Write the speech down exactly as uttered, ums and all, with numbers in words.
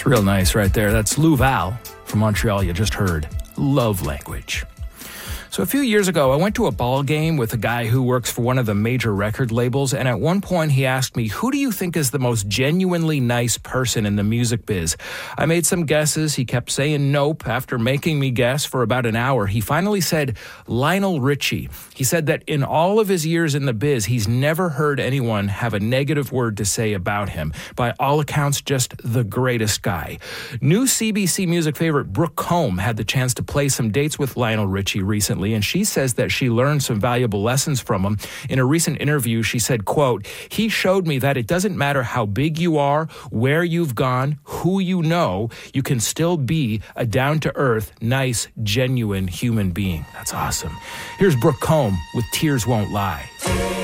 It's real nice right there. That's Lou Val from Montreal. You just heard Love Language. So a few years ago, I went to a ball game with a guy who works for one of the major record labels, and at one point he asked me, who do you think is the most genuinely nice person in the music biz? I made some guesses. He kept saying nope. After making me guess for about an hour, he finally said Lionel Richie. He said that in all of his years in the biz, he's never heard anyone have a negative word to say about him. By all accounts, just the greatest guy. New C B C Music favorite Brooke Combe had the chance to play some dates with Lionel Richie recently, and she says that she learned some valuable lessons from him. In a recent interview, she said, quote, he showed me that it doesn't matter how big you are, where you've gone, who you know, you can still be a down-to-earth, nice, genuine human being. That's awesome. Here's Brooke Combe with Tears Won't Lie.